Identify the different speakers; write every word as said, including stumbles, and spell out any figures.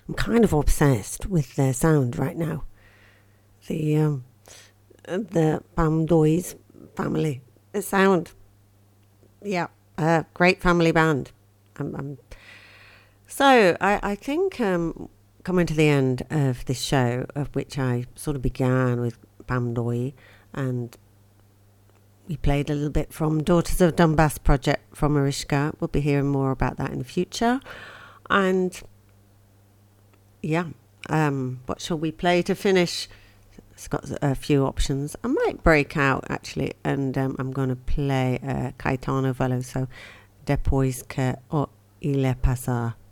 Speaker 1: I'm kind of obsessed with their sound right now. The um, the Bamdois family, the sound. Yeah, uh, great family band. I'm, I'm so I, I think um, coming to the end of this show, of which I sort of began with Bamdoi, and we played a little bit from Daughters of Donbass project from Mariska. We'll be hearing more about that in the future. And yeah, um, what shall we play to finish? It's got a few options. I might break out actually, and um, I'm going to play uh, Caetano Veloso, Depois que o il est passé.